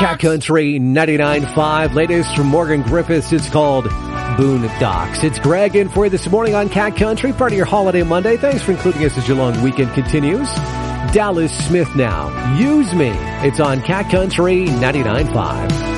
Cat Country 99.5. Latest from Morgan Griffiths. It's called Boondocks. It's Greg in for you this morning on Cat Country, part of your holiday Monday. Thanks for including us as your long weekend continues. Dallas Smith now. Use Me. It's on Cat Country 99.5.